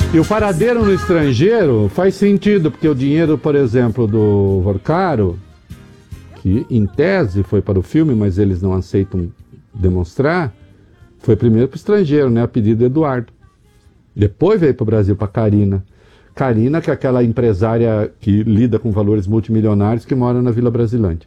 E o paradeiro no estrangeiro faz sentido, porque o dinheiro, por exemplo, do Vorcaro, que em tese foi para o filme, mas eles não aceitam demonstrar, foi primeiro para o estrangeiro, né, a pedido do Eduardo. Depois veio para o Brasil, para a Karina. Karina, que é aquela empresária que lida com valores multimilionários que mora na Vila Brasilândia.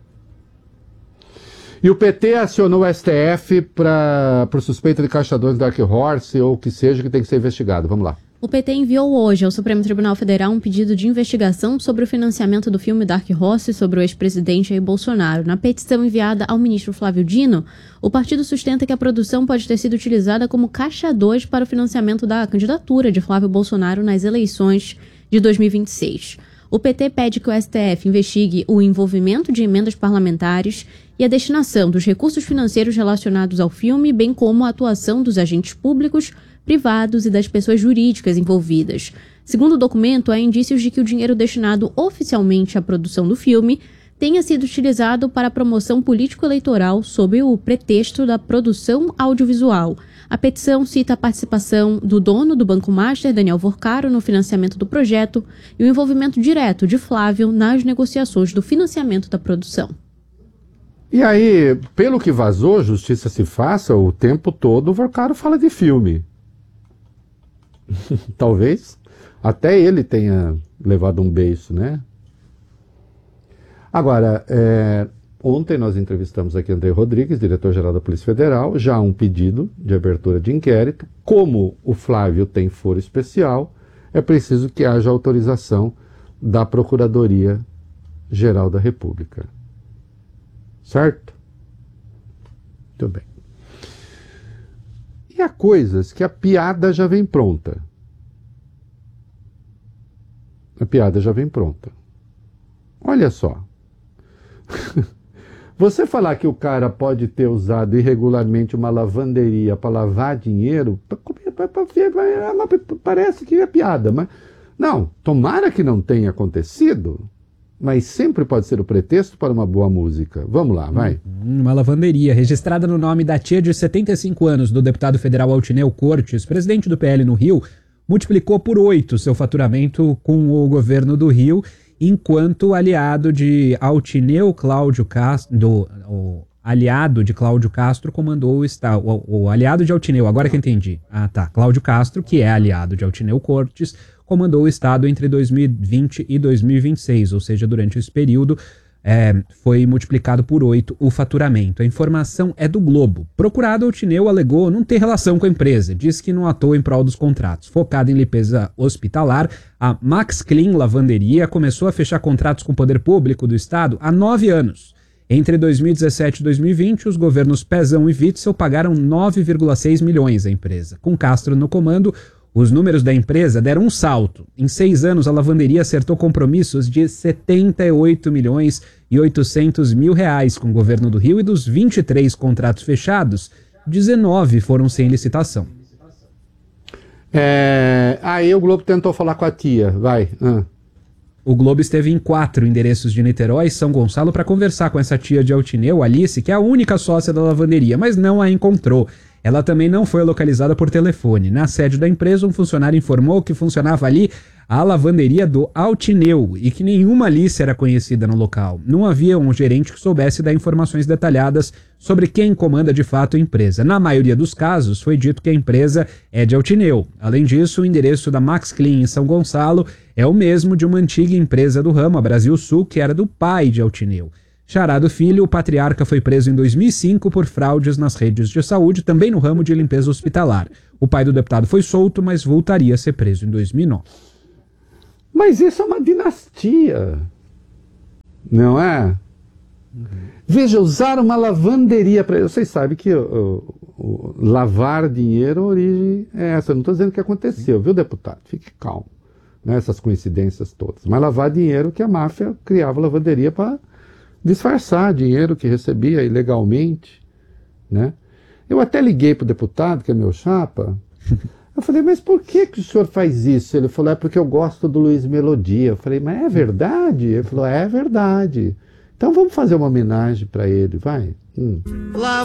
E o PT acionou o STF por suspeita de caixa 2 Dark Horse, ou o que seja, que tem que ser investigado. Vamos lá. O PT enviou hoje ao Supremo Tribunal Federal um pedido de investigação sobre o financiamento do filme Dark Horse sobre o ex-presidente Jair Bolsonaro. Na petição enviada ao ministro Flávio Dino, o partido sustenta que a produção pode ter sido utilizada como caixa 2 para o financiamento da candidatura de Flávio Bolsonaro nas eleições de 2026. O PT pede que o STF investigue o envolvimento de emendas parlamentares e a destinação dos recursos financeiros relacionados ao filme, bem como a atuação dos agentes públicos, privados e das pessoas jurídicas envolvidas. Segundo o documento, há indícios de que o dinheiro destinado oficialmente à produção do filme tenha sido utilizado para a promoção político-eleitoral sob o pretexto da produção audiovisual. A petição cita a participação do dono do Banco Master, Daniel Vorcaro, no financiamento do projeto e o envolvimento direto de Flávio nas negociações do financiamento da produção. E aí, pelo que vazou, justiça se faça, o tempo todo o Vorcaro fala de filme. Talvez até ele tenha levado um beiço, né? Agora, ontem nós entrevistamos aqui André Rodrigues, diretor-geral da Polícia Federal, já há um pedido de abertura de inquérito. Como o Flávio tem foro especial, é preciso que haja autorização da Procuradoria-Geral da República. Certo? Muito bem. E há coisas que a piada já vem pronta. A piada já vem pronta. Olha só. Você falar que o cara pode ter usado irregularmente uma lavanderia para lavar dinheiro, parece que é piada, mas não, tomara que não tenha acontecido, mas sempre pode ser o pretexto para uma boa música. Vamos lá, vai. Uma lavanderia registrada no nome da tia de 75 anos do deputado federal Altineu Cortes, presidente do PL no Rio, multiplicou por 8 seu faturamento com o governo do Rio, enquanto o aliado de Altineu, Cláudio Castro, o aliado de Cláudio Castro comandou o Estado. O aliado de Altineu, agora que eu entendi. Ah, tá. Cláudio Castro, que é aliado de Altineu Cortes, comandou o Estado entre 2020 e 2026, ou seja, durante esse período foi multiplicado por 8 o faturamento. A informação é do Globo. Procurado, Altineu alegou não ter relação com a empresa, disse que não atuou em prol dos contratos. Focada em limpeza hospitalar, a Max Clean Lavanderia começou a fechar contratos com o poder público do Estado há 9 anos. Entre 2017 e 2020, os governos Pezão e Witzel pagaram 9,6 milhões à empresa. Com Castro no comando, os números da empresa deram um salto. Em 6 anos, a lavanderia acertou compromissos de 78 milhões e 800 mil reais com o governo do Rio, e dos 23 contratos fechados, 19 foram sem licitação. Aí o Globo tentou falar com a tia, vai. O Globo esteve em 4 endereços de Niterói e São Gonçalo para conversar com essa tia de Altineu, Alice, que é a única sócia da lavanderia, mas não a encontrou. Ela também não foi localizada por telefone. Na sede da empresa, um funcionário informou que funcionava ali a lavanderia do Altineu e que nenhuma Alice era conhecida no local. Não havia um gerente que soubesse dar informações detalhadas sobre quem comanda de fato a empresa. Na maioria dos casos, foi dito que a empresa é de Altineu. Além disso, o endereço da Max Clean em São Gonçalo é o mesmo de uma antiga empresa do ramo, a Brasil Sul, que era do pai de Altineu. Xará do Filho, o patriarca, foi preso em 2005 por fraudes nas redes de saúde, também no ramo de limpeza hospitalar. O pai do deputado foi solto, mas voltaria a ser preso em 2009. Mas isso é uma dinastia, não é? Veja, usar uma lavanderia para... Vocês sabem que o lavar dinheiro, a origem é essa. Eu não estou dizendo que aconteceu, viu, deputado? Fique calmo, né? Essas coincidências todas. Mas lavar dinheiro, que a máfia criava lavanderia para disfarçar dinheiro que recebia ilegalmente, né? Eu até liguei para o deputado, que é meu chapa. Eu falei, mas por que o senhor faz isso? Ele falou, é porque eu gosto do Luiz Melodia. Eu falei, mas é verdade? Ele falou, é verdade. Então vamos fazer uma homenagem para ele, vai.